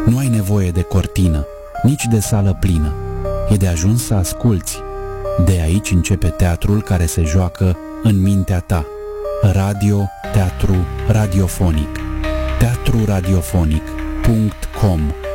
Nu ai nevoie de cortină, nici de sală plină. E de ajuns să asculți. De aici începe teatrul care se joacă în mintea ta. Radio, teatru radiofonic. teatruradiofonic.com